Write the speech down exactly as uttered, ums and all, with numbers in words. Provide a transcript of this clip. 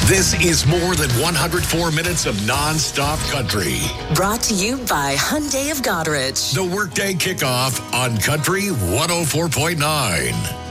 This is more than one hundred four minutes of non-stop country. Brought to you by Hyundai of Goderich. The Workday Kickoff on Country one oh four point nine.